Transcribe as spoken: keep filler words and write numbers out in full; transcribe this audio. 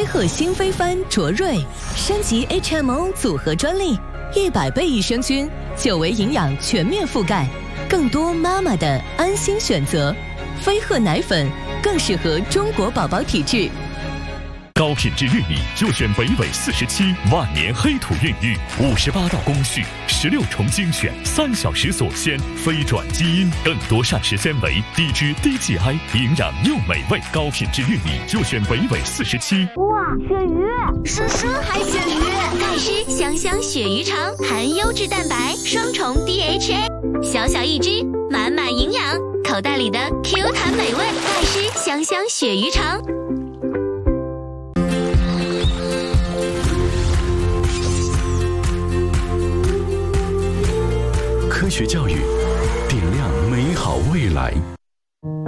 鹤新飞帆卓瑞升级 H M O 组合专利，一百倍益生菌，久维营养全面覆盖，更多妈妈的安心选择。飞鹤奶粉更适合中国宝宝体质。 高品质玉米就选北纬四十七万年黑土孕育，五十八道工序，十六重精选，三小时锁鲜，非转基因，更多膳食纤维，低脂低 G I， 营养又美味。高品质玉米就选北纬四十七。 哇，鳕鱼！叔叔还鳕鱼！ 钙湿香香鳕鱼肠，含优质蛋白，双重 D H A， 小小一只，满满营养，口袋里的 Q 弹美味，钙湿香香鳕鱼肠。 科学教育，点亮美好未来。